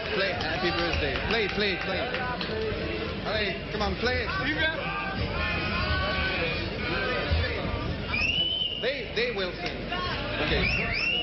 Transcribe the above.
Play Happy Birthday. Play. Allez, come on, play it. They will sing. Okay.